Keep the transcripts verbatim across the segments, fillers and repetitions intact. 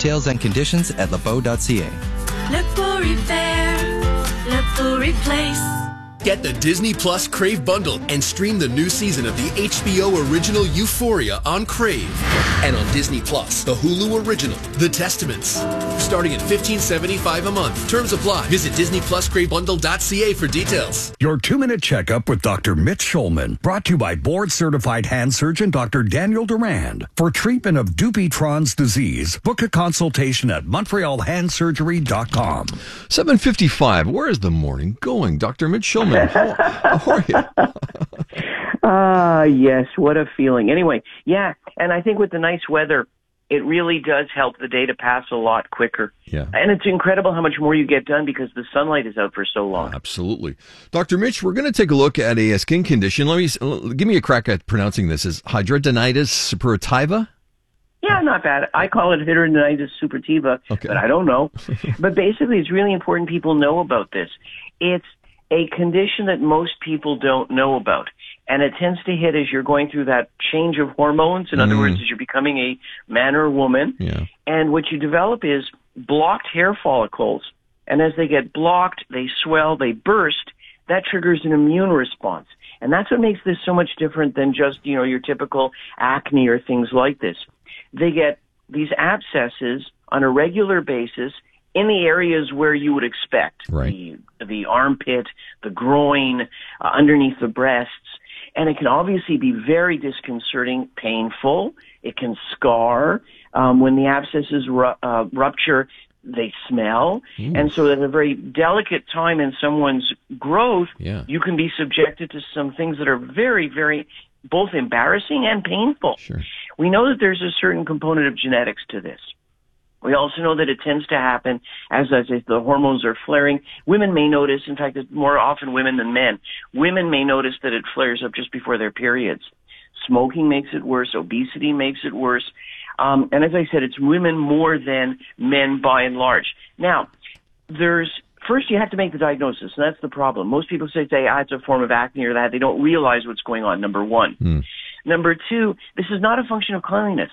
Details and conditions at lebeau dot c a. Le Beau Repair, Le Beau Replace. Get the Disney Plus Crave bundle and stream the new season of the H B O original Euphoria on Crave. And on Disney Plus, the Hulu original, The Testaments. Starting at fifteen seventy-five a month. Terms apply. Visit disney plus crave bundle dot c a for details. Your two-minute checkup with Doctor Mitch Schulman. Brought to you by board-certified hand surgeon Doctor Daniel Durand. For treatment of Dupuytren's disease, book a consultation at montreal hand surgery dot com. seven fifty-five. Where is the morning going? Doctor Mitch Schulman. How, how are you? Ah, uh, yes, what a feeling. Anyway, yeah, and I think with the nice weather, it really does help the day to pass a lot quicker. Yeah. And it's incredible how much more you get done because the sunlight is out for so long. Absolutely. Doctor Mitch, we're going to take a look at a, a skin condition. Let me give me a crack at pronouncing this. Is hidradenitis suppurativa? Yeah, not bad. I call it hidradenitis suppurativa, okay. But I don't know. But basically, it's really important people know about this. It's a condition that most people don't know about. And it tends to hit as you're going through that change of hormones. In mm. other words, as you're becoming a man or a woman. Yeah. And what you develop is blocked hair follicles. And as they get blocked, they swell, they burst. That triggers an immune response. And that's what makes this so much different than just, you know, your typical acne or things like this. They get these abscesses on a regular basis in the areas where you would expect. Right. The, the armpit, the groin, uh, underneath the breasts. And it can obviously be very disconcerting, painful. It can scar. Um, when the abscesses ru- uh, rupture, they smell. Ooh. And so at a very delicate time in someone's growth, yeah. you can be subjected to some things that are very, very both embarrassing and painful. Sure. We know that there's a certain component of genetics to this. We also know that it tends to happen as, as the hormones are flaring. Women may notice, in fact, it's more often women than men. Women may notice that it flares up just before their periods. Smoking makes it worse. Obesity makes it worse. Um, and as I said, it's women more than men by and large. Now, there's first you have to make the diagnosis, and that's the problem. Most people say, say ah, it's a form of acne or that. They don't realize what's going on, number one. Mm. Number two, this is not a function of cleanliness.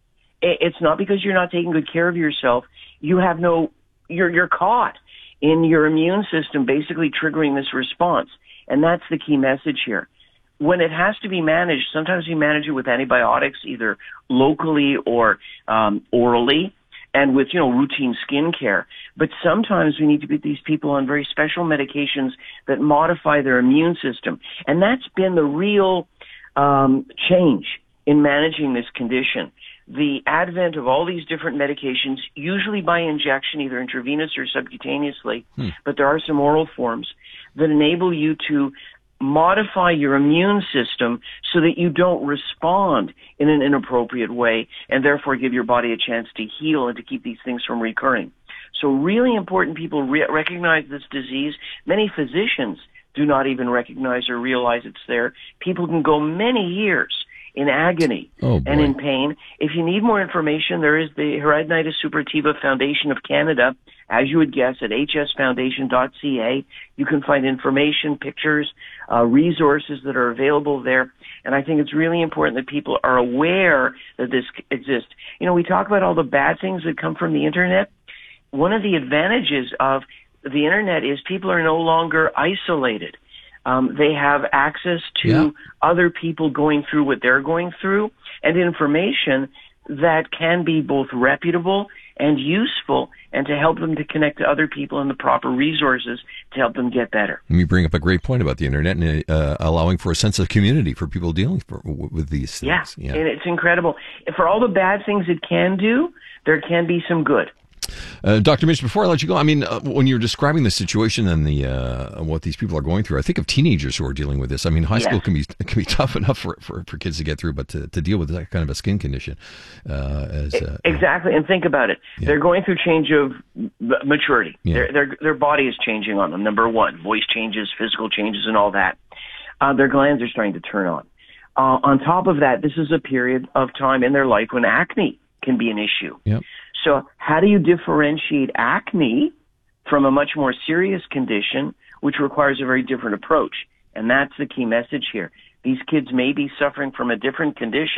It's not because you're not taking good care of yourself. You have no, you're, you're caught in your immune system basically triggering this response. And that's the key message here. When it has to be managed, sometimes we manage it with antibiotics, either locally or um, orally, and with, you know, routine skin care. But sometimes we need to put these people on very special medications that modify their immune system. And that's been the real um, change in managing this condition. The advent of all these different medications, usually by injection, either intravenous or subcutaneously, hmm. but there are some oral forms that enable you to modify your immune system so that you don't respond in an inappropriate way and therefore give your body a chance to heal and to keep these things from recurring. So really important people re- recognize this disease. Many physicians do not even recognize or realize it's there. People can go many years in agony oh, and in pain. If you need more information, there is the Hidradenitis Suppurativa Foundation of Canada, as you would guess, at h s foundation dot c a. You can find information, pictures, uh, resources that are available there. And I think it's really important that people are aware that this exists. You know, we talk about all the bad things that come from the Internet. One of the advantages of the Internet is people are no longer isolated. Um, they have access to yeah. other people going through what they're going through and information that can be both reputable and useful and to help them to connect to other people and the proper resources to help them get better. You bring up a great point about the Internet and uh, allowing for a sense of community for people dealing for, with these things. Yeah, yeah, and it's incredible. For all the bad things it can do, there can be some good. Uh, Doctor Mitch, before I let you go, I mean, uh, when you're describing the situation and the uh, what these people are going through, I think of teenagers who are dealing with this. I mean, high yes. school can be can be tough enough for, for, for kids to get through, but to, to deal with that kind of a skin condition. Uh, as, uh, exactly, and think about it. Yeah. They're going through change of maturity. Yeah. Their, their, their body is changing on them, number one. Voice changes, physical changes, and all that. Uh, their glands are starting to turn on. Uh, on top of that, this is a period of time in their life when acne can be an issue. Yep. So how do you differentiate acne from a much more serious condition, which requires a very different approach? And that's the key message here. These kids may be suffering from a different condition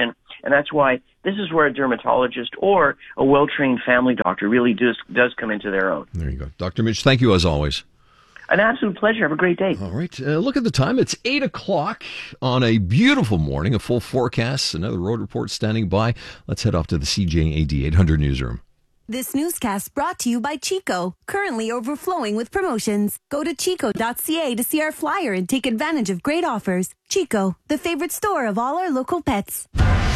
And that's why this is where a dermatologist or a well-trained family doctor really does, does come into their own. There you go. Doctor Mitch, thank you as always. An absolute pleasure. Have a great day. All right. Uh, look at the time. It's eight o'clock on a beautiful morning, a full forecast, another road report standing by. Let's head off to the C J A D eight hundred newsroom. This newscast brought to you by Chico, currently overflowing with promotions. Go to chico dot c a to see our flyer and take advantage of great offers. Chico, the favorite store of all our local pets.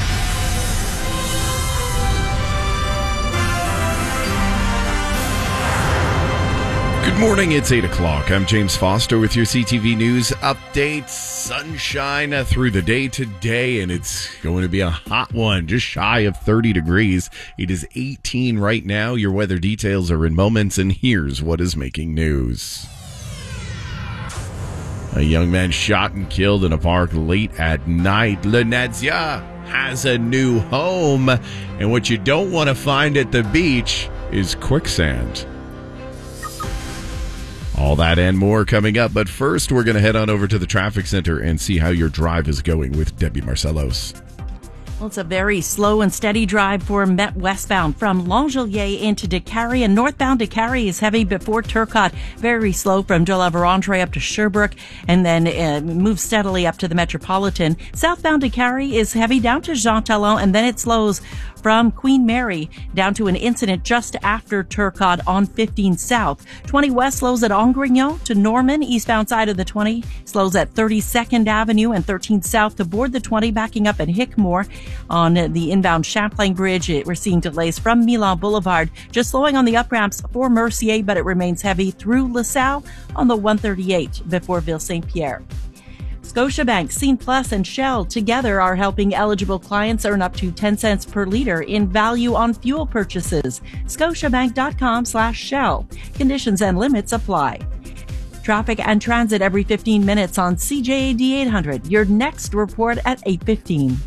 Good morning, it's eight o'clock. I'm James Foster with your C T V News update. Sunshine uh, through the day today, and it's going to be a hot one, just shy of thirty degrees. It is eighteen right now. Your weather details are in moments, and here's what is making news. A young man shot and killed in a park late at night. Le Nadia has a new home, and what you don't want to find at the beach is quicksand. All that and more coming up, but first we're going to head on over to the traffic center and see how your drive is going with Debbie Marcellos. Well, it's a very slow and steady drive for Met westbound from Langelier into Décarie, and northbound Décarie is heavy before Turcotte. Very slow from De La Vérendrye up to Sherbrooke, and then uh, moves steadily up to the Metropolitan. Southbound Décarie is heavy down to Jean Talon, and then it slows from Queen Mary down to an incident just after Turcotte on fifteen South. twenty West slows at Angrignon to Norman, eastbound side of the twenty, slows at thirty-second Avenue and thirteen South to board the twenty, backing up at Hickmore. On the inbound Champlain Bridge, we're seeing delays from Milan Boulevard, just slowing on the up ramps for Mercier, but it remains heavy through LaSalle on the one thirty-eight before Ville Saint-Pierre. Scotiabank, Scene Plus, and Shell together are helping eligible clients earn up to ten cents per liter in value on fuel purchases. Scotiabank.com slash Shell. Conditions and limits apply. Traffic and transit every fifteen minutes on C J A D eight hundred. Your next report at eight fifteen.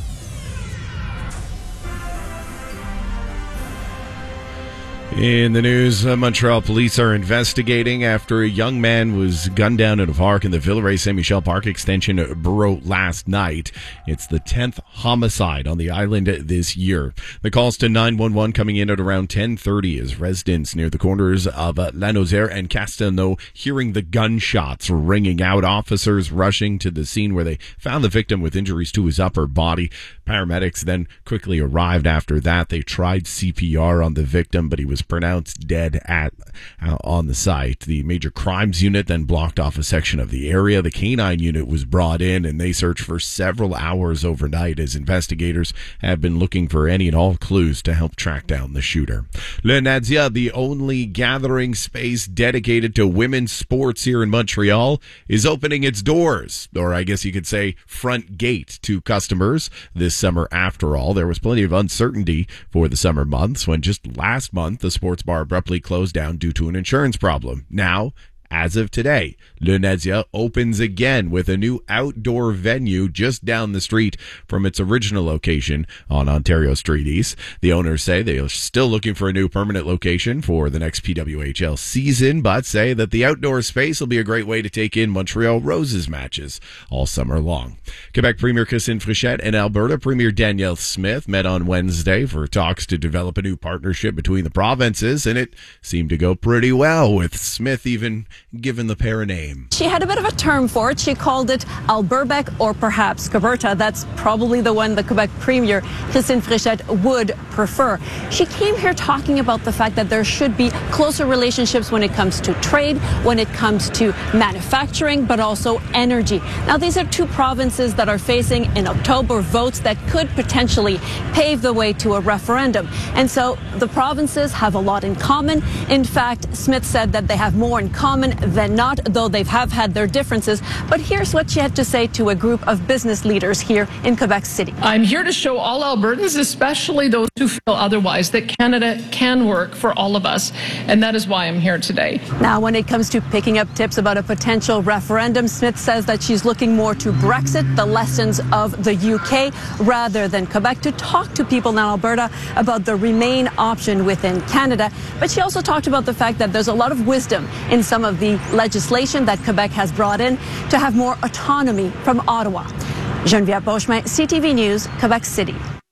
In the news, uh, Montreal police are investigating after a young man was gunned down in a park in the Villeray Saint Michel Park Extension borough last night. It's the tenth homicide on the island this year. The calls to nine one one coming in at around ten thirty as residents near the corners of uh, Lanaudière and Castelnau hearing the gunshots ringing out. Officers rushing to the scene where they found the victim with injuries to his upper body. Paramedics then quickly arrived after that. They tried C P R on the victim, but he was pronounced dead at uh, on the site. The major crimes unit then blocked off a section of the area. The canine unit was brought in, and they searched for several hours overnight as investigators have been looking for any and all clues to help track down the shooter. Le Nadia, the only gathering space dedicated to women's sports here in Montreal, is opening its doors, or I guess you could say front gate, to customers this summer. After all, there was plenty of uncertainty for the summer months when just last month the sports bar abruptly closed down due to an insurance problem. Now, as of today, Le Nadia opens again with a new outdoor venue just down the street from its original location on Ontario Street East. The owners say they are still looking for a new permanent location for the next P W H L season, but say that the outdoor space will be a great way to take in Montreal Roses matches all summer long. Quebec Premier Christine Frichette and Alberta Premier Danielle Smith met on Wednesday for talks to develop a new partnership between the provinces, and it seemed to go pretty well, with Smith even given the pair a name. She had a bit of a term for it. She called it Alberbec or perhaps Coberta. That's probably the one the Quebec Premier Christine Frichette would prefer. She came here talking about the fact that there should be closer relationships when it comes to trade, when it comes to manufacturing, but also energy. Now, these are two provinces that are facing in October votes that could potentially pave the way to a referendum. And so the provinces have a lot in common. In fact, Smith said that they have more in common than not, though they have had their differences. But here's what she had to say to a group of business leaders here in Quebec City. I'm here to show all Albertans, especially those who feel otherwise, that Canada can work for all of us. And that is why I'm here today. Now, when it comes to picking up tips about a potential referendum, Smith says that she's looking more to Brexit, the lessons of the U K, rather than Quebec, to talk to people in Alberta about the Remain option within Canada. But she also talked about the fact that there's a lot of wisdom in some of the legislation that Quebec has brought in to have more autonomy from Ottawa. Geneviève Beauchemin, C T V News, Quebec City.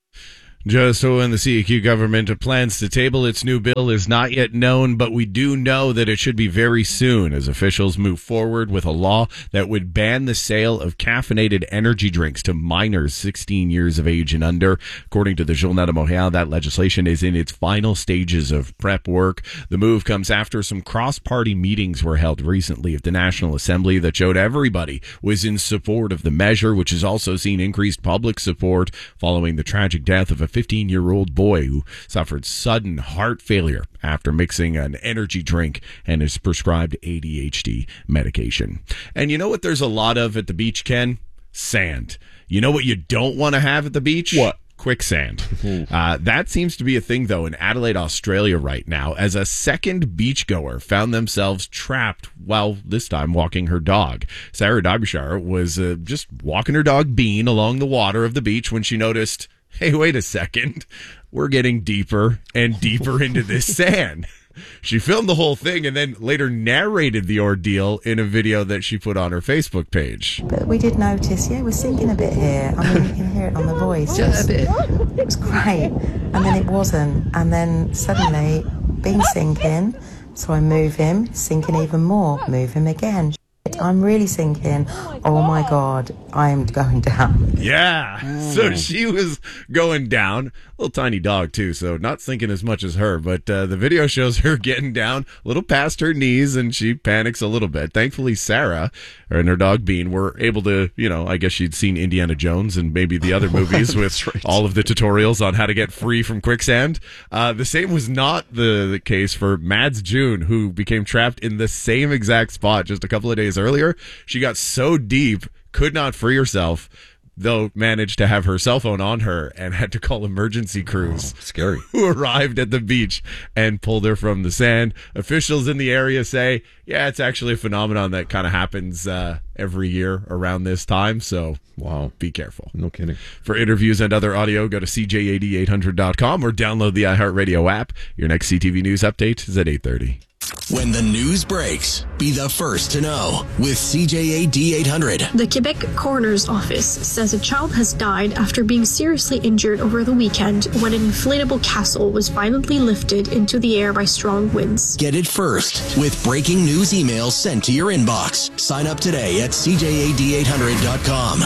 Just so when the C A Q government plans to table its new bill is not yet known, but we do know that it should be very soon as officials move forward with a law that would ban the sale of caffeinated energy drinks to minors sixteen years of age and under. According to the Journal de Montréal, that legislation is in its final stages of prep work. The move comes after some cross-party meetings were held recently at the National Assembly that showed everybody was in support of the measure, which has also seen increased public support following the tragic death of a fifteen-year-old boy who suffered sudden heart failure after mixing an energy drink and is prescribed A D H D medication. And you know what there's a lot of at the beach, Ken? Sand. You know what you don't want to have at the beach? What? Quicksand. Uh, that seems to be a thing, though, in Adelaide, Australia right now, as a second beachgoer found themselves trapped while this time walking her dog. Sarah Derbyshire was uh, just walking her dog Bean along the water of the beach when she noticed, hey, wait a second, we're getting deeper and deeper into this sand. She filmed the whole thing and then later narrated the ordeal in a video that she put on her Facebook page. But we did notice, yeah, we're sinking a bit here. I mean, you can hear it on the voice. Just a bit. It was great. And then it wasn't. And then suddenly, Bean's sinking. So I move him, sinking even more, move him again. I'm really sinking. Oh my God, I am going down. Yeah. Mm. So she was going down. Little tiny dog too, so not sinking as much as her. But uh, the video shows her getting down a little past her knees, and she panics a little bit. Thankfully, Sarah and her dog Bean were able to, you know, I guess she'd seen Indiana Jones and maybe the other movies with right. all of the tutorials on how to get free from quicksand. Uh, the same was not the, the case for Mads June, who became trapped in the same exact spot just a couple of days earlier. She got so deep, could not free herself, though managed to have her cell phone on her and had to call emergency crews. Oh, scary. Who arrived at the beach and pulled her from the sand. Officials in the area say, yeah, it's actually a phenomenon that kind of happens uh, every year around this time. So, wow, be careful. No kidding. For interviews and other audio, go to C J A D eight hundred dot com or download the iHeartRadio app. Your next C T V News update is at eight thirty. When the news breaks, be the first to know with C J A D eight hundred. The Quebec Coroner's Office says a child has died after being seriously injured over the weekend when an inflatable castle was violently lifted into the air by strong winds. Get it first with breaking news emails sent to your inbox. Sign up today at C J A D eight hundred dot com.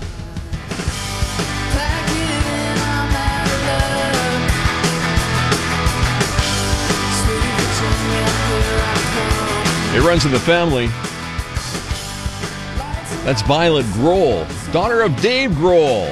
It runs in the family. That's Violet Grohl, daughter of Dave Grohl.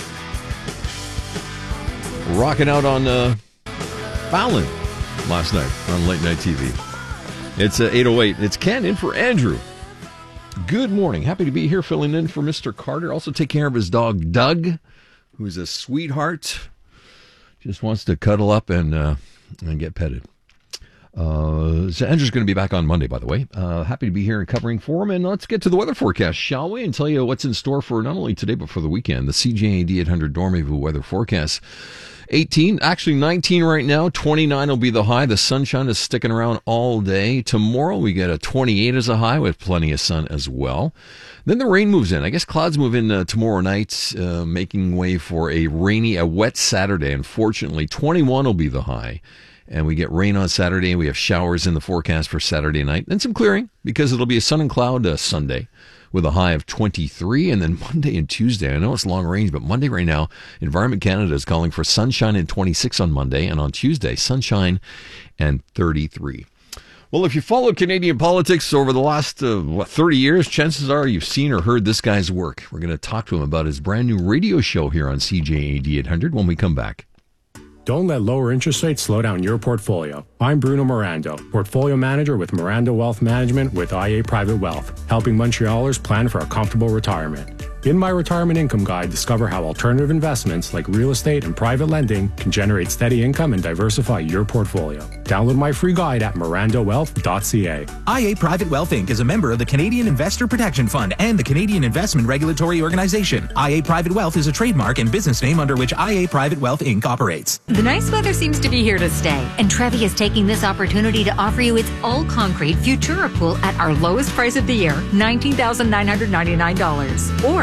Rocking out on uh, Fallon last night on Late Night T V. It's uh, eight oh eight. It's Ken in for Andrew. Good morning. Happy to be here filling in for Mister Carter. Also take care of his dog, Doug, who's a sweetheart. Just wants to cuddle up and, uh, and get petted. Uh, so Andrew's going to be back on Monday, by the way. Uh, happy to be here and covering for him. And let's get to the weather forecast, shall we? And tell you what's in store for not only today, but for the weekend. The C J A D eight hundred Dormez-vous weather forecast. eighteen, actually nineteen right now. twenty-nine will be the high. The sunshine is sticking around all day. Tomorrow we get a twenty-eight as a high with plenty of sun as well. Then the rain moves in. I guess clouds move in uh, tomorrow night, uh, making way for a rainy, a wet Saturday. Unfortunately, twenty-one will be the high. And we get rain on Saturday, and we have showers in the forecast for Saturday night. And some clearing, because it'll be a sun and cloud uh, Sunday with a high of twenty-three. And then Monday and Tuesday, I know it's long range, but Monday right now, Environment Canada is calling for sunshine and twenty-six on Monday. And on Tuesday, sunshine and thirty-three. Well, if you followed Canadian politics over the last, uh, what, thirty years, chances are you've seen or heard this guy's work. We're going to talk to him about his brand new radio show here on C J A D eight hundred when we come back. Don't let lower interest rates slow down your portfolio. I'm Bruno Mirando, Portfolio Manager with Mirando Wealth Management with I A Private Wealth, helping Montrealers plan for a comfortable retirement. In my Retirement Income Guide, discover how alternative investments like real estate and private lending can generate steady income and diversify your portfolio. Download my free guide at mirando wealth dot c a. I A Private Wealth Incorporated is a member of the Canadian Investor Protection Fund and the Canadian Investment Regulatory Organization. I A Private Wealth is a trademark and business name under which I A Private Wealth Incorporated operates. The nice weather seems to be here to stay, and Trevi is taking this opportunity to offer you its all-concrete Futura pool at our lowest price of the year, nineteen thousand nine hundred ninety-nine dollars. Or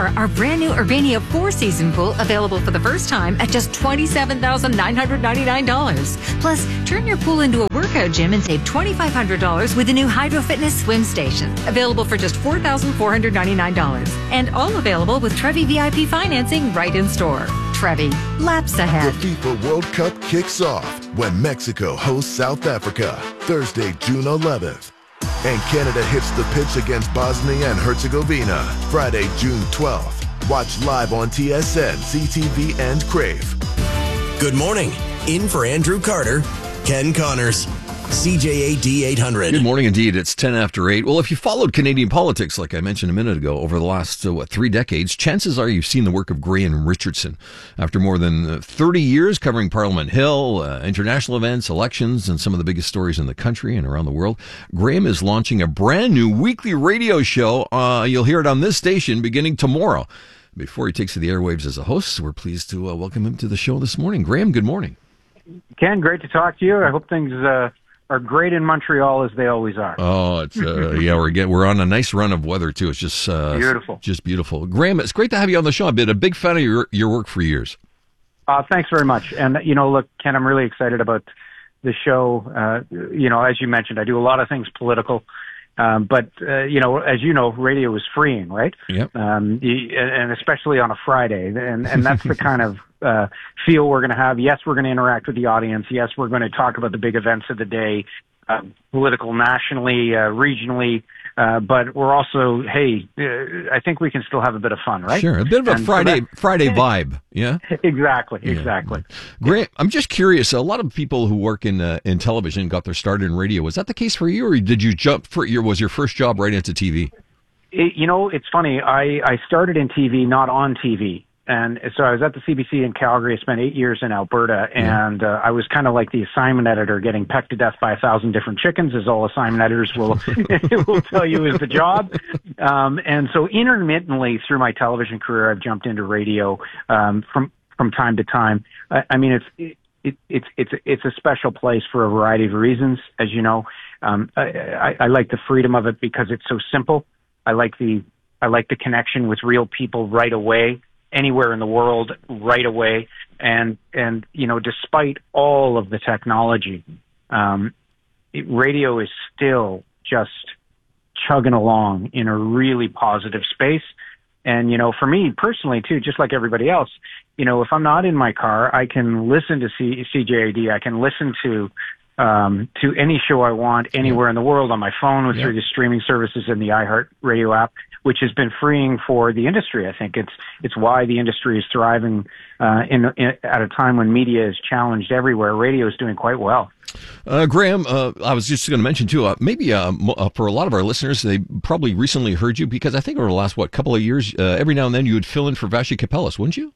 Store, our brand new Urbania four-season pool available for the first time at just twenty-seven thousand nine hundred ninety-nine dollars. Plus, turn your pool into a workout gym and save twenty-five hundred dollars with the new Hydro Fitness Swim Station, available for just four thousand four hundred ninety-nine dollars. And all available with Trevi V I P financing right in store. Trevi, laps ahead. The FIFA World Cup kicks off when Mexico hosts South Africa, Thursday, June eleventh. And Canada hits the pitch against Bosnia and Herzegovina, Friday, June twelfth. Watch live on T S N, C T V, and Crave. Good morning. In for Andrew Carter, Ken Connors, C J A D eight hundred. Good morning indeed. It's ten after eight. Well, if you followed Canadian politics, like I mentioned a minute ago, over the last, uh, what, three decades, chances are you've seen the work of Graham Richardson. After more than thirty years covering Parliament Hill, uh, international events, elections, and some of the biggest stories in the country and around the world, Graham is launching a brand new weekly radio show. Uh, you'll hear it on this station beginning tomorrow. Before he takes to the airwaves as a host, we're pleased to uh, welcome him to the show this morning. Graham, good morning. Ken, great to talk to you. I hope things uh, are great in Montreal as they always are. Oh, it's uh, yeah, we're get, we're on a nice run of weather too. It's just uh, beautiful, just beautiful. Graham, it's great to have you on the show. I've been a big fan of your your work for years. Uh, thanks very much. And you know, look, Ken, I'm really excited about the show. Uh, you know, as you mentioned, I do a lot of things political. Um, but, uh, you know, as you know, radio is freeing, right? Yep. Um, and especially on a Friday. And, and that's the kind of uh, feel we're going to have. Yes, we're going to interact with the audience. Yes, we're going to talk about the big events of the day, uh, political, nationally, uh, regionally. Uh, but we're also, hey, uh, I think we can still have a bit of fun, right? Sure, a bit of a and Friday so that, Friday vibe, yeah. Exactly, yeah. exactly. Graham, I'm just curious. A lot of people who work in uh, in television got their start in radio. Was that the case for you, or did you jump for your was your first job right into T V? It, you know, it's funny. I I started in T V, not on T V. And so I was at the C B C in Calgary. I spent eight years in Alberta, and uh, I was kind of like the assignment editor getting pecked to death by a thousand different chickens, as all assignment editors will will tell you is the job. Um, and so intermittently through my television career, I've jumped into radio um, from from time to time. I, I mean, it's it, it, it's it's it's a special place for a variety of reasons, as you know. Um, I, I, I like the freedom of it because it's so simple. I like the I like the connection with real people right away, anywhere in the world right away. And, and, you know, despite all of the technology, um, it, radio is still just chugging along in a really positive space. And, you know, for me personally too, just like everybody else, you know, if I'm not in my car, I can listen to C- CJAD. I can listen to, um, to any show I want anywhere in the world on my phone with Yeah. through the streaming services and the iHeart Radio app, which has been freeing for the industry. I think it's it's why the industry is thriving uh, in, in at a time when media is challenged everywhere. Radio is doing quite well. Uh, Graham, uh, I was just going to mention too. Uh, maybe uh, mo- uh, for a lot of our listeners, they probably recently heard you because I think over the last what couple of years, uh, every now and then you would fill in for Vashi Kapelis, wouldn't you?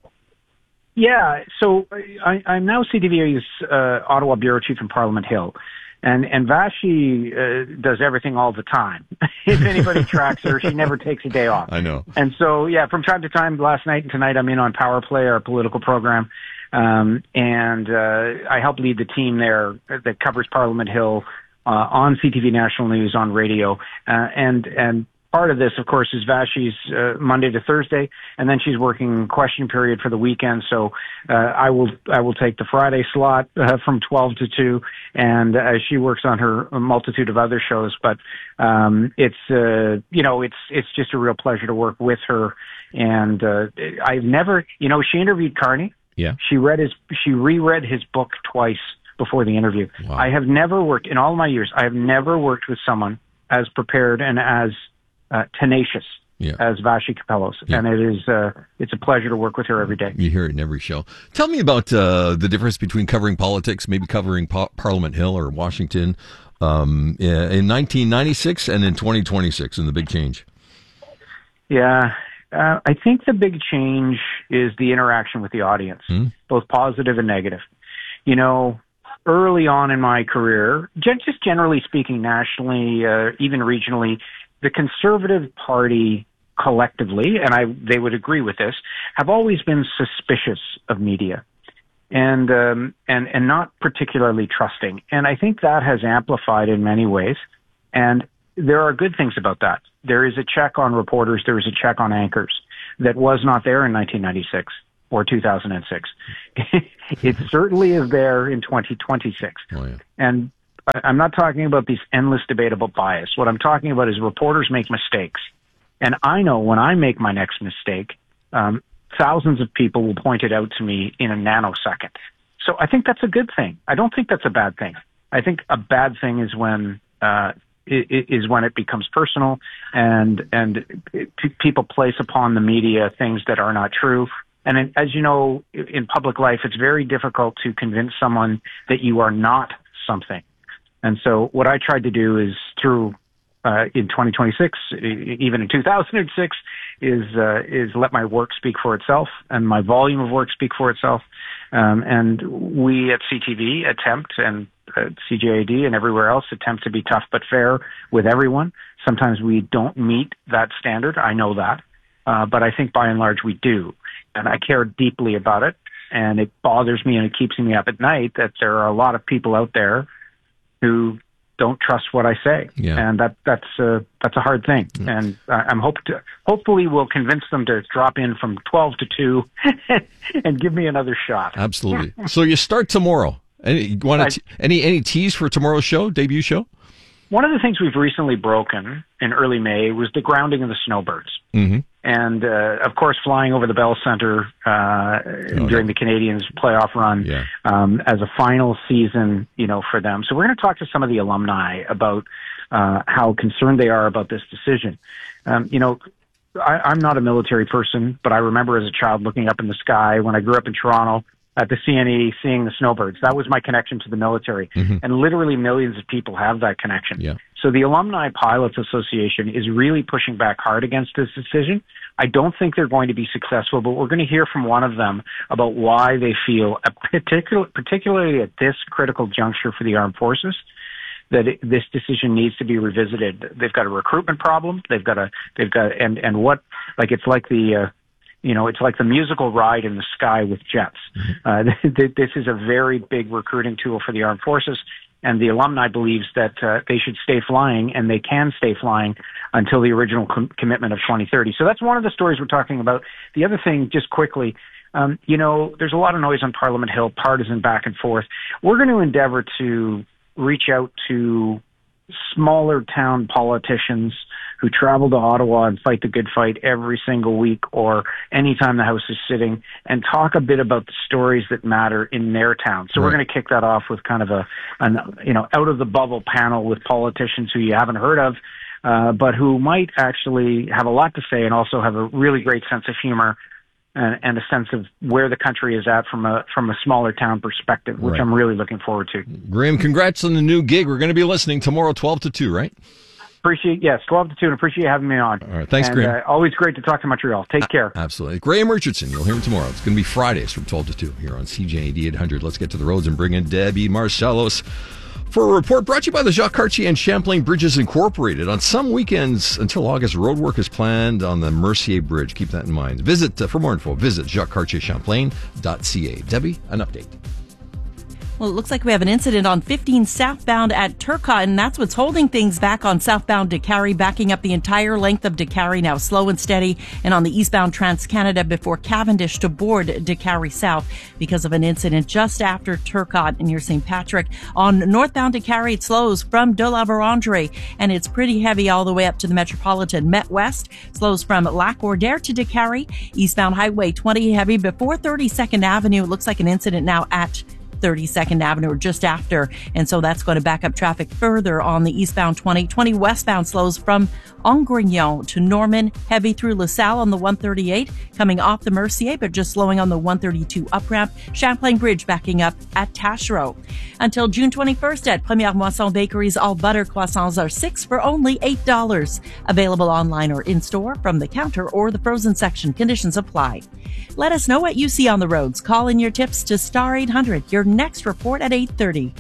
Yeah, so I, I'm now C T V A's uh, Ottawa bureau chief in Parliament Hill. And and Vashi uh, does everything all the time. If anybody tracks her, she never takes a day off. I know. And so, yeah, from time to time, last night and tonight, I'm in on Power Play, our political program. Um, and uh, I help lead the team there that covers Parliament Hill uh, on C T V National News, on radio. Uh, and and part of this, of course, is Vashi's uh, Monday to Thursday, and then she's working question period for the weekend. So uh, I will I will take the Friday slot uh, from twelve to two, and uh, she works on her multitude of other shows. But um, it's uh, you know it's it's just a real pleasure to work with her. And uh, I've never you know she interviewed Carney. Yeah. She read his she reread his book twice before the interview. Wow. I have never worked in all my years. I have never worked with someone as prepared and as Uh, tenacious yeah. as Vashi Kapelis, Yeah. and it is uh, it's a pleasure to work with her every day. You hear it in every show. Tell me about uh, the difference between covering politics, maybe covering pa- Parliament Hill or Washington um, in nineteen ninety-six and in twenty twenty-six, and the big change. Yeah, uh, I think the big change is the interaction with the audience, Hmm? both positive and negative. You know, early on in my career, gen- just generally speaking, nationally, uh, even regionally, the Conservative Party collectively, and I they would agree with this, have always been suspicious of media and um, and and not particularly trusting. And I think that has amplified in many ways. And there are good things about that. There is a check on reporters. There is a check on anchors. that was not there in nineteen ninety-six or two thousand six. It certainly is there in twenty twenty-six. Oh, yeah. And I'm not talking about these endless debatable bias. What I'm talking about is reporters make mistakes. And I know when I make my next mistake, um, thousands of people will point it out to me in a nanosecond. So I think that's a good thing. I don't think that's a bad thing. I think a bad thing is when uh, it, is when it becomes personal and and it, people place upon the media things that are not true. And in, as you know, in public life, it's very difficult to convince someone that you are not something. And so what I tried to do is through uh, in twenty twenty-six, even in two thousand six, is uh, is let my work speak for itself and my volume of work speak for itself. Um, and we at C T V attempt, and uh, C J A D and everywhere else attempt to be tough but fair with everyone. Sometimes we don't meet that standard. I know that. Uh, but I think by and large we do. And I care deeply about it. And it bothers me and it keeps me up at night that there are a lot of people out there who don't trust what I say. Yeah. And that, that's, uh, that's a hard thing. Mm. And uh, I'm hope to, hopefully we'll convince them to drop in from twelve to two and give me another shot. Absolutely. So you start tomorrow. Any, want to, any, any tease for tomorrow's show, debut show? One of the things we've recently broken in early May was the grounding of the snowbirds. Mm-hmm. And, uh, of course, flying over the Bell Centre uh, oh, during yeah. the Canadiens playoff run Yeah. um, as a final season, you know, for them. So we're going to talk to some of the alumni about uh, how concerned they are about this decision. Um, you know, I, I'm not a military person, but I remember as a child looking up in the sky when I grew up in Toronto at the C N E, seeing the snowbirds. That was my connection to the military. Mm-hmm. And literally millions of people have that connection. Yeah. So the Alumni Pilots Association is really pushing back hard against this decision. I don't think they're going to be successful, but we're going to hear from one of them about why they feel, a particular, particularly at this critical juncture for the armed forces, that it, this decision needs to be revisited. They've got a recruitment problem. They've got a, they've got, and, and what, like it's like the, uh, you know, it's like the musical ride in the sky with jets. Uh, this is a very big recruiting tool for the armed forces, and the alumni believes that uh, they should stay flying, and they can stay flying until the original com- commitment of twenty thirty. So that's one of the stories we're talking about. The other thing, just quickly, um, you know, there's a lot of noise on Parliament Hill, partisan back and forth. We're going to endeavor to reach out to smaller town politicians who travel to Ottawa and fight the good fight every single week or anytime the House is sitting, and talk a bit about the stories that matter in their town. So right. We're going to kick that off with kind of a, an, you know, out of the bubble panel with politicians who you haven't heard of, uh, but who might actually have a lot to say and also have a really great sense of humor and, and a sense of where the country is at from a from a smaller town perspective, which right. I'm really looking forward to. Graham, congrats on the new gig. We're going to be listening tomorrow, twelve to two, right? Appreciate, yes, twelve to two, and appreciate having me on. All right, thanks, and, Graham. Uh, always great to talk to Montreal. Take care. Absolutely. Graham Richardson, you'll hear him tomorrow. It's going to be Fridays from twelve to two here on C J A D eight hundred. Let's get to the roads and bring in Debbie Marcellos for a report brought to you by the Jacques Cartier and Champlain Bridges Incorporated. On some weekends until August, road work is planned on the Mercier Bridge. Keep that in mind. Visit, uh, for more info, visit jacques cartier champlain dot c a. Debbie, an update. Well, it looks like we have an incident on fifteen southbound at Turcotte, and that's what's holding things back on southbound Décarie, backing up the entire length of Décarie, now slow and steady, and on the eastbound Trans-Canada before Cavendish to board Décarie South because of an incident just after Turcotte near Saint Patrick. On northbound Décarie, it slows from de la Vérendrye, and it's pretty heavy all the way up to the Metropolitan. Met West slows from Lac-Ordère to Décarie. Eastbound Highway twenty heavy before thirty-second Avenue. It looks like an incident now at thirty-second Avenue or just after, and so that's going to back up traffic further on the eastbound twenty. twenty westbound slows from Angrignon to Norman, heavy through LaSalle on the one thirty-eight, coming off the Mercier, but just slowing on the one thirty-two up ramp. Champlain Bridge backing up at Taschereau. Until June twenty-first at Première Moisson Bakeries, all butter croissants are six for only eight dollars. Available online or in-store from the counter or the frozen section. Conditions apply. Let us know what you see on the roads. Call in your tips to Star eight hundred. Your next report at eight thirty.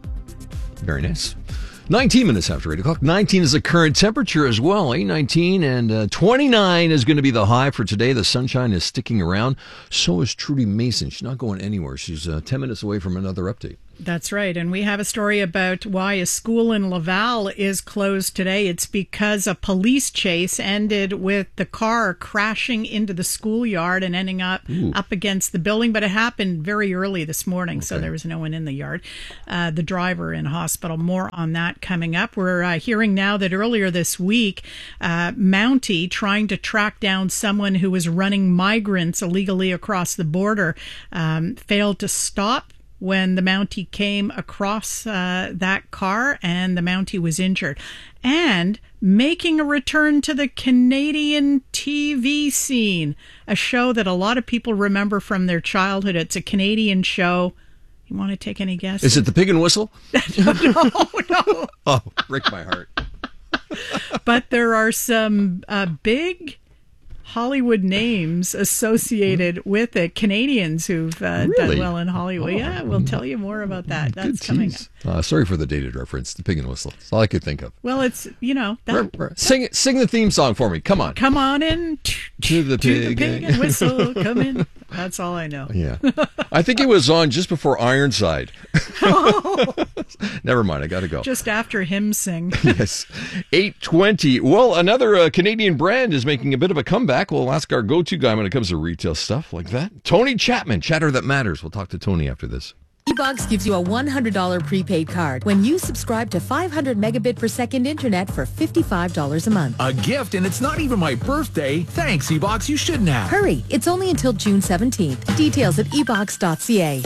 Very nice. nineteen minutes after eight o'clock. nineteen is the current temperature as well. eight nineteen and uh, twenty-nine is going to be the high for today. The sunshine is sticking around. So is Trudy Mason. She's not going anywhere. She's uh, ten minutes away from another update. That's right. And we have a story about why a school in Laval is closed today. It's because a police chase ended with the car crashing into the schoolyard and ending up Ooh. up against the building. But it happened very early this morning, okay. so there was no one in the yard. Uh, the driver in hospital. More on that coming up. We're uh, hearing now that earlier this week, uh, Mountie trying to track down someone who was running migrants illegally across the border um, failed to stop when the Mountie came across uh, that car, and the Mountie was injured. And making a return to the Canadian T V scene, a show that a lot of people remember from their childhood. It's a Canadian show. You want to take any guesses? Is it The Pig and Whistle? no, no. Oh, break my heart. But there are some uh, big Hollywood names associated with it. Canadians who've uh, really? done well in Hollywood. Oh. Yeah, we'll tell you more about that. That's Good coming tease. up. Uh, sorry for the dated reference. The Pig and Whistle. That's all I could think of. Well, it's, you know. That, sing sing the theme song for me. Come on. Come on in. To the to pig, the pig and whistle. Come in. That's all I know. Yeah. I think it was on just before Ironside. Oh. Never mind. I got to go. Just after him sing. Yes. eight twenty. Well, another uh, Canadian brand is making a bit of a comeback. We'll ask our go-to guy when it comes to retail stuff like that. Tony Chapman, Chatter That Matters. We'll talk to Tony after this. eBox gives you a one hundred dollars prepaid card when you subscribe to five hundred megabit per second internet for fifty-five dollars a month. A gift, and it's not even my birthday. Thanks, eBox. You shouldn't have. Hurry. It's only until June seventeenth. Details at e box dot c a.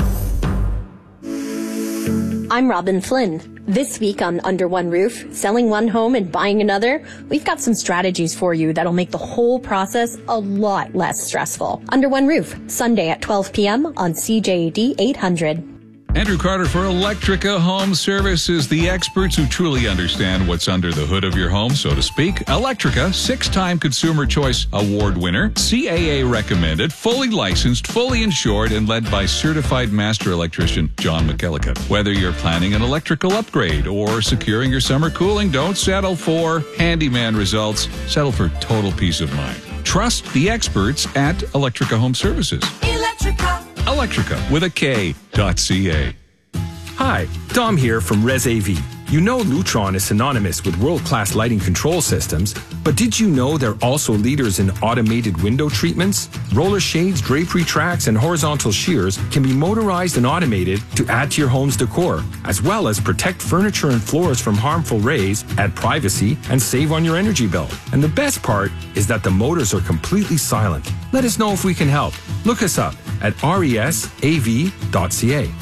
I'm Robin Flynn. This week on Under One Roof, selling one home and buying another, we've got some strategies for you that'll make the whole process a lot less stressful. Under One Roof, Sunday at twelve p.m. on C J A D eight hundred. Andrew Carter for Electrica Home Services, the experts who truly understand what's under the hood of your home, so to speak. Electrica, six-time Consumer Choice Award winner, C A A recommended, fully licensed, fully insured, and led by certified master electrician John McKellicut. Whether you're planning an electrical upgrade or securing your summer cooling, don't settle for handyman results. Settle for total peace of mind. Trust the experts at Electrica Home Services. Electrica. Electrica with a K dot C A. Hi, Dom here from Res A V. You know Lutron is synonymous with world-class lighting control systems, but did you know they're also leaders in automated window treatments? Roller shades, drapery tracks, and horizontal shears can be motorized and automated to add to your home's decor, as well as protect furniture and floors from harmful rays, add privacy, and save on your energy bill. And the best part is that the motors are completely silent. Let us know if we can help. Look us up at res a v dot c a.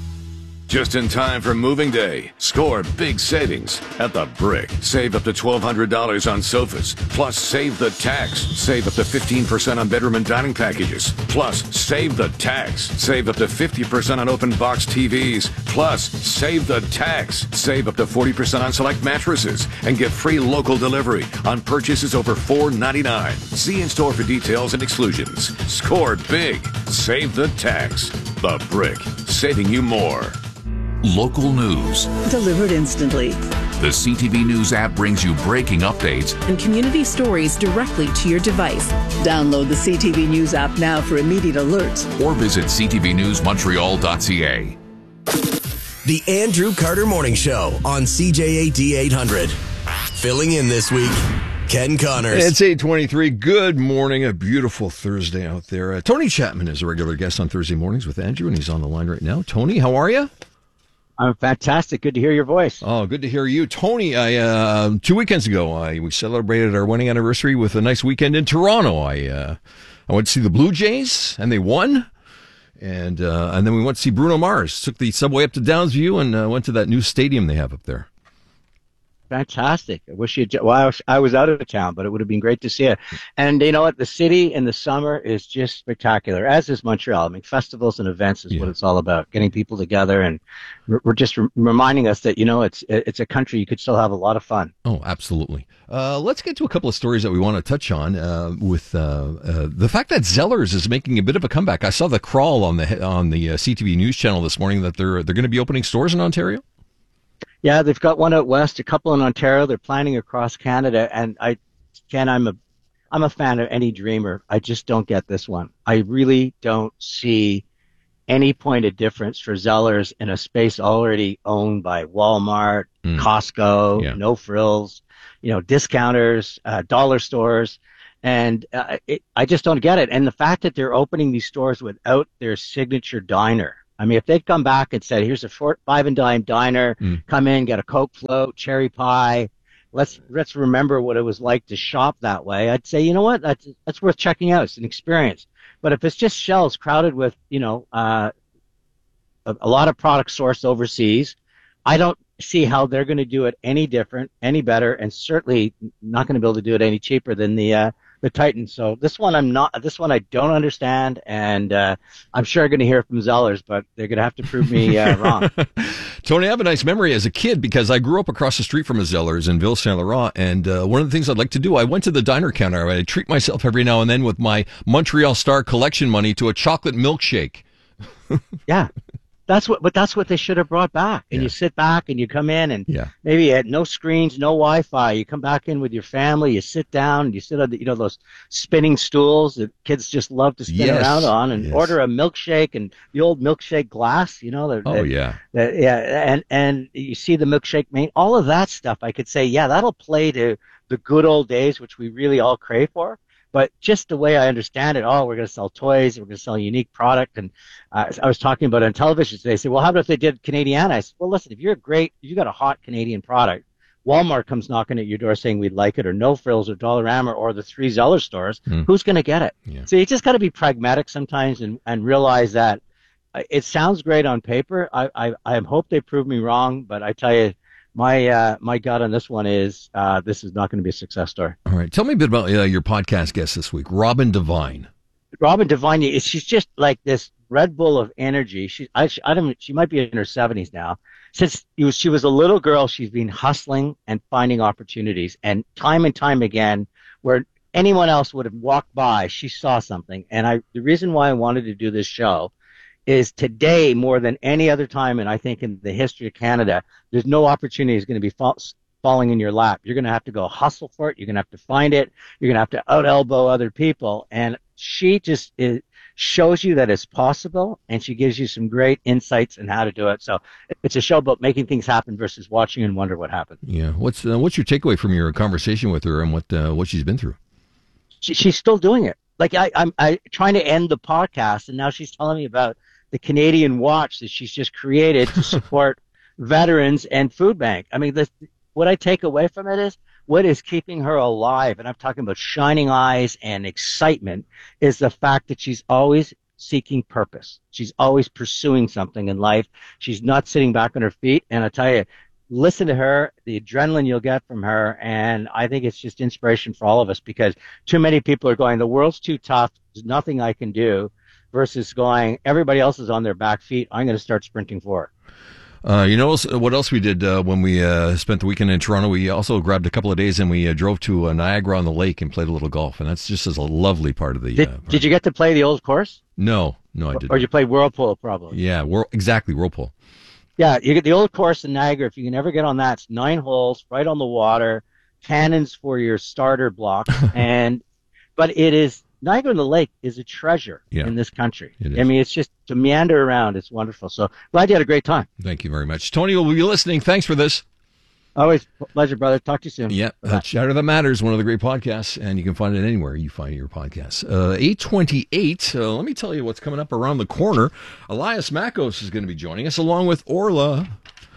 Just in time for moving day. Score big savings at The Brick. Save up to twelve hundred dollars on sofas. Plus, save the tax. Save up to fifteen percent on bedroom and dining packages. Plus, save the tax. Save up to fifty percent on open box T Vs. Plus, save the tax. Save up to forty percent on select mattresses. And get free local delivery on purchases over four ninety-nine. See in store for details and exclusions. Score big. Save the tax. The Brick. Saving you more. Local news. Delivered instantly. The C T V News app brings you breaking updates and community stories directly to your device. Download the C T V News app now for immediate alerts. Or visit c t v news montreal dot c a. The Andrew Carter Morning Show on C J A D eight hundred. Filling in this week, Ken Connors. It's eight twenty-three. Good morning. A beautiful Thursday out there. Uh, Tony Chapman is a regular guest on Thursday mornings with Andrew, and he's on the line right now. Tony, how are you? I'm fantastic. Good to hear your voice. Oh, good to hear you. Tony, I, uh, two weekends ago, I, we celebrated our wedding anniversary with a nice weekend in Toronto. I uh, I went to see the Blue Jays, and they won. And uh, and then we went to see Bruno Mars. Took the subway up to Downsview and uh, went to that new stadium they have up there. Fantastic. I wish you. Well, I was, I was out of town, but it would have been great to see it. And you know what? The city in the summer is just spectacular, as is Montreal. I mean, festivals and events is yeah. what it's all about. Getting people together, and we're just re- reminding us that you know it's it's a country you could still have a lot of fun. Oh, absolutely. Uh, let's get to a couple of stories that we want to touch on. Uh, with uh, uh, the fact that Zellers is making a bit of a comeback. I saw the crawl on the on the uh, C T V News channel this morning that they're they're going to be opening stores in Ontario. Yeah, they've got one out west, a couple in Ontario. They're planning across Canada, and I, Ken, I'm a, I'm a fan of any dreamer. I just don't get this one. I really don't see any point of difference for Zellers in a space already owned by Walmart, mm. Costco, yeah. No Frills, you know, discounters, uh, dollar stores. And uh, it, I just don't get it. And the fact that they're opening these stores without their signature diner. I mean, if they'd come back and said, here's a four, five and dime diner, mm. come in, get a Coke float, cherry pie. Let's let's remember what it was like to shop that way. I'd say, you know what, that's that's worth checking out. It's an experience. But if it's just shelves crowded with, you know, uh, a, a lot of products sourced overseas, I don't see how they're going to do it any different, any better, and certainly not going to be able to do it any cheaper than the uh, the Titan. So this one, I'm not. This one I don't understand, and uh, I'm sure I'm going to hear from Zellers, but they're going to have to prove me uh, wrong. Tony, I have a nice memory as a kid because I grew up across the street from a Zellers in Ville Saint Laurent, and uh, one of the things I'd like to do, I went to the diner counter. I treat myself every now and then with my Montreal Star collection money to a chocolate milkshake. Yeah. That's what, but that's what they should have brought back. And yeah. you sit back and you come in and yeah. maybe you had no screens, no Wi-Fi. You come back in with your family. You sit down. And you sit on the, you know, those spinning stools that kids just love to spin yes. around on, and yes. order a milkshake and the old milkshake glass. You know, the, oh the, yeah, the, yeah, and and you see the milkshake main. All of that stuff, I could say, yeah, that'll play to the good old days, which we really all crave for. But just the way I understand it, oh, we're going to sell toys, we're going to sell a unique product. And uh, I was talking about it on television today. They said, well, how about if they did Canadiana? I said, well, listen, if you're a great, if you got a hot Canadian product, Walmart comes knocking at your door saying we'd like it, or No Frills, or Dollarama, or the three Zeller stores, mm. who's going to get it? Yeah. So you just got to be pragmatic sometimes and, and realize that uh, it sounds great on paper. I, I, I hope they prove me wrong, but I tell you, My uh, my gut on this one is uh, this is not going to be a success story. All right. Tell me a bit about uh, your podcast guest this week, Robin Devine. Robin Devine, she's just like this Red Bull of energy. She, I, I don't, she might be in her seventies now. Since she was a little girl, she's been hustling and finding opportunities. And time and time again, where anyone else would have walked by, she saw something. And I, the reason why I wanted to do this show is today more than any other time, and I think in the history of Canada, there's no opportunity is going to be fall, falling in your lap. You're going to have to go hustle for it. You're going to have to find it. You're going to have to out-elbow other people. And she just is, shows you that it's possible, and she gives you some great insights on how to do it. So it's a show about making things happen versus watching and wonder what happened. Yeah. What's uh, what's your takeaway from your conversation with her and what uh, what she's been through? She, she's still doing it. Like I, I'm I trying to end the podcast, and now she's telling me about the Canadian watch that she's just created to support veterans and food bank. I mean, this, what I take away from it is what is keeping her alive, and I'm talking about shining eyes and excitement, is the fact that she's always seeking purpose. She's always pursuing something in life. She's not sitting back on her feet. And I tell you, listen to her, the adrenaline you'll get from her, and I think it's just inspiration for all of us, because too many people are going, the world's too tough, there's nothing I can do, versus going, everybody else is on their back feet, I'm going to start sprinting forward. Uh, you know what else we did uh, when we uh, spent the weekend in Toronto? We also grabbed a couple of days and we uh, drove to uh, Niagara on the Lake and played a little golf, and that's just as a lovely part of the. Did, uh, did you get to play the old course? No, no, I didn't. Or you played Whirlpool, probably. Yeah, whirl, exactly, Whirlpool. Yeah, you get the old course in Niagara. If you can ever get on that, it's nine holes, right on the water, cannons for your starter block, and but it is. Niagara on the Lake is a treasure yeah, in this country. I mean, it's just to meander around. It's wonderful. So glad you had a great time. Thank you very much. Tony will be listening. Thanks for this. Always pleasure, brother. Talk to you soon. Yeah, uh, Chatter That Matters, one of the great podcasts, and you can find it anywhere you find your podcasts. Uh, eight twenty-eight, uh, let me tell you what's coming up around the corner. Elias Makos is going to be joining us, along with Orla,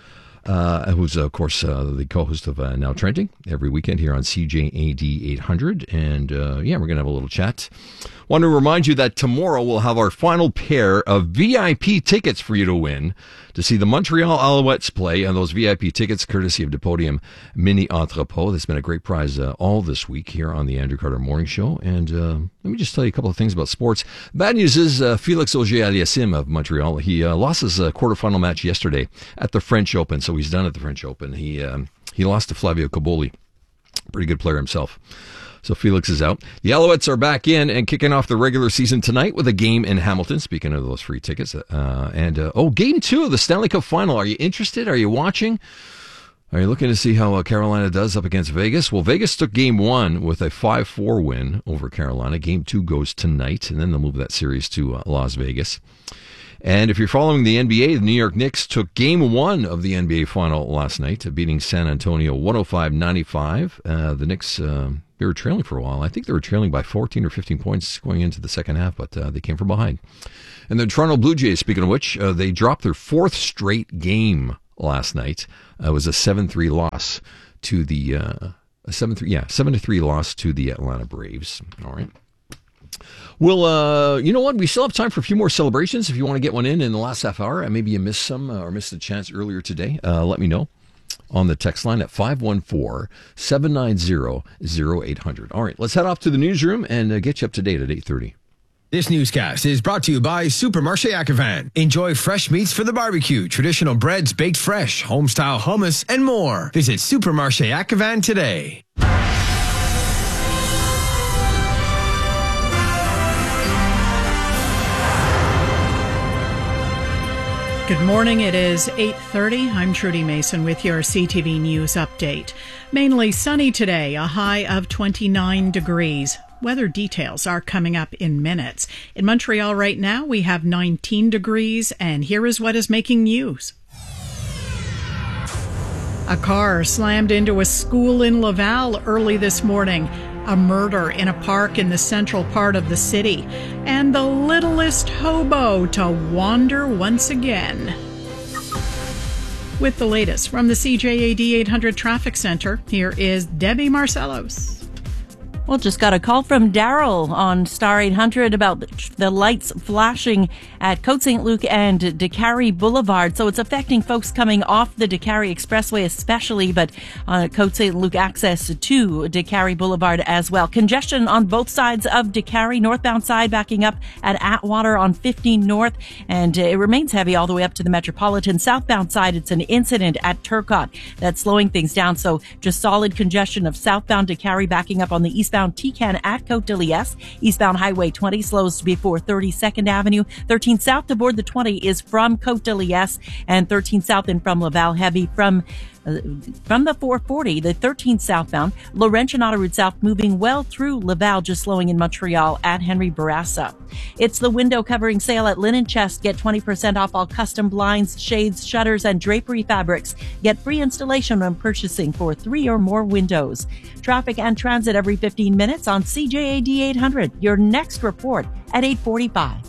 Uh, who's, of course, uh, the co-host of uh, Now Trending every weekend here on C J A D eight hundred. And, uh, yeah, we're going to have a little chat. Want to remind you that tomorrow we'll have our final pair of V I P tickets for you to win to see the Montreal Alouettes play. And those V I P tickets, courtesy of Depodium Mini Entrepôt. That's been a great prize uh, all this week here on the Andrew Carter Morning Show. And uh, let me just tell you a couple of things about sports. Bad news is uh, Felix Auger-Aliassime of Montreal, he uh, lost his uh, quarterfinal match yesterday at the French Open. So he's done at the French Open. He um, he lost to Flavio Cobolli. Pretty good player himself. So Felix is out. The Alouettes are back in and kicking off the regular season tonight with a game in Hamilton. Speaking of those free tickets. Uh, and, uh, oh, game two of the Stanley Cup Final. Are you interested? Are you watching? Are you looking to see how uh, Carolina does up against Vegas? Well, Vegas took game one with a five four win over Carolina. Game two goes tonight, and then they'll move that series to uh, Las Vegas. And if you're following the N B A, the New York Knicks took game one of the N B A final last night, beating San Antonio one oh five ninety-five. Uh, the Knicks, uh, they were trailing for a while. I think they were trailing by fourteen or fifteen points going into the second half, but uh, they came from behind. And the Toronto Blue Jays, speaking of which, uh, they dropped their fourth straight game last night. Uh, it was a seven three loss to the uh, a seven three yeah seven to three loss to the Atlanta Braves. All right. Well, uh, you know what? We still have time for a few more celebrations. If you want to get one in in the last half hour, and maybe you missed some uh, or missed a chance earlier today, uh, let me know on the text line at five one four, seven nine zero, zero eight hundred. All right, let's head off to the newsroom and uh, get you up to date at eight thirty. This newscast is brought to you by Supermarché Akhavan. Enjoy fresh meats for the barbecue, traditional breads baked fresh, home-style hummus, and more. Visit Supermarché Akhavan today. Good morning. It is eight thirty. I'm Trudy Mason with your C T V News update. Mainly sunny today, a high of twenty-nine degrees. Weather details are coming up in minutes. In Montreal right now, we have nineteen degrees, and here is what is making news. A car slammed into a school in Laval early this morning. A murder in a park in the central part of the city. And the littlest hobo to wander once again. With the latest from the C J A D eight hundred Traffic Center, here is Debbie Marcellos. Well, just got a call from Daryl on Star eight hundred about the lights flashing at Côte Saint Luc and Décarie Boulevard. So it's affecting folks coming off the Décarie Expressway especially, but uh, Côte Saint Luc access to Décarie Boulevard as well. Congestion on both sides of Décarie, northbound side backing up at Atwater on fifteen North, and uh, it remains heavy all the way up to the Metropolitan. Southbound side, it's an incident at Turcotte that's slowing things down. So just solid congestion of southbound Décarie backing up on the eastbound T C A N at Côte de Liesse. Eastbound Highway twenty slows before thirty-second Avenue. thirteen South to board the twenty is from Côte de Liesse, and thirteen South and from Laval heavy from uh, from the four forty. The thirteen southbound Laurentian Autoroute South moving well through Laval, just slowing in Montreal at Henry Bourassa. It's the window covering sale at Linen Chest. Get twenty percent off all custom blinds, shades, shutters, and drapery fabrics. Get free installation when purchasing for three or more windows. Traffic and transit every fifteen minutes on C J A D eight hundred. Your next report at eight forty-five.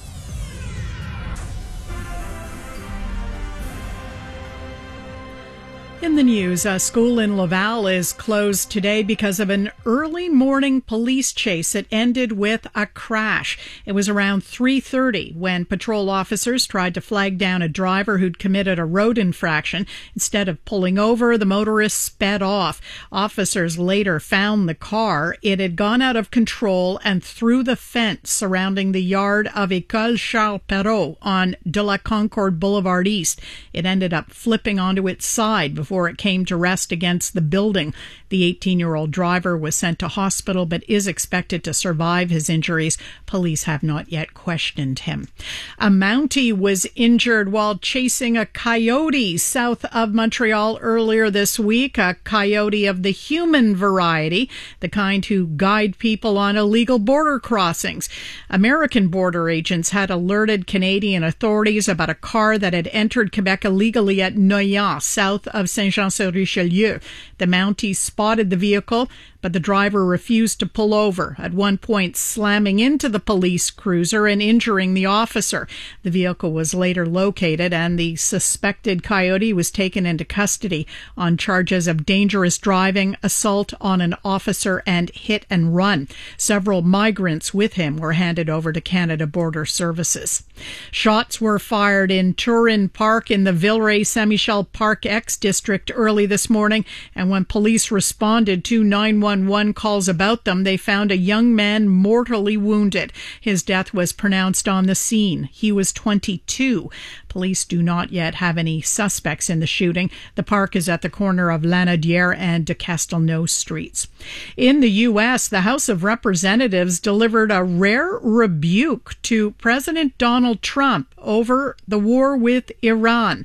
In the news, a school in Laval is closed today because of an early morning police chase that ended with a crash. It was around three thirty when patrol officers tried to flag down a driver who'd committed a road infraction. Instead of pulling over, the motorist sped off. Officers later found the car. It had gone out of control and through the fence surrounding the yard of École Charles Perrault on De la Concorde Boulevard East. It ended up flipping onto its side before Before it came to rest against the building. The eighteen-year-old driver was sent to hospital but is expected to survive his injuries. Police have not yet questioned him. A Mountie was injured while chasing a coyote south of Montreal earlier this week. A coyote of the human variety, the kind who guide people on illegal border crossings. American border agents had alerted Canadian authorities about a car that had entered Quebec illegally at Noyant, south of Saint-Jean-sur-Richelieu. The Mounties spotted the vehicle, but the driver refused to pull over, at one point slamming into the police cruiser and injuring the officer. The vehicle was later located, and the suspected coyote was taken into custody on charges of dangerous driving, assault on an officer, and hit and run. Several migrants with him were handed over to Canada Border Services. Shots were fired in Turin Park in the Villeray-Saint-Michel Park X district early this morning, and when police responded to nine one one calls about them, they found a young man mortally wounded. His death was pronounced on the scene. He was twenty-two. Police do not yet have any suspects in the shooting. The park is at the corner of Lanaudière and de Castelnau streets. In the U S, the House of Representatives delivered a rare rebuke to President Donald Trump over the war with Iran.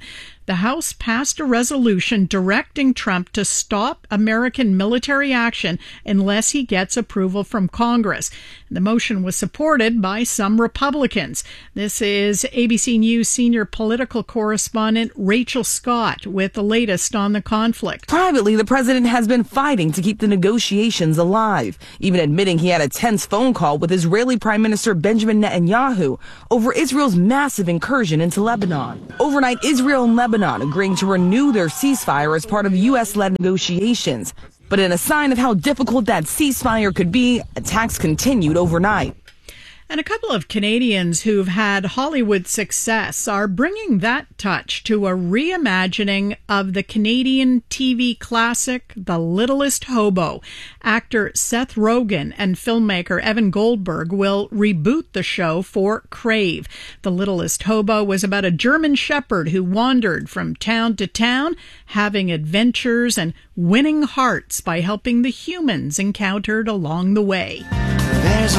the House passed a resolution directing Trump to stop American military action unless he gets approval from Congress. The motion was supported by some Republicans. This is A B C News senior political correspondent Rachel Scott with the latest on the conflict. Privately, the president has been fighting to keep the negotiations alive, even admitting he had a tense phone call with Israeli Prime Minister Benjamin Netanyahu over Israel's massive incursion into Lebanon. Overnight, Israel and Lebanon agreeing to renew their ceasefire as part of U S-led negotiations. But in a sign of how difficult that ceasefire could be, attacks continued overnight. And a couple of Canadians who've had Hollywood success are bringing that touch to a reimagining of the Canadian T V classic, The Littlest Hobo. Actor Seth Rogen and filmmaker Evan Goldberg will reboot the show for Crave. The Littlest Hobo was about a German shepherd who wandered from town to town, having adventures and winning hearts by helping the humans encountered along the way. There's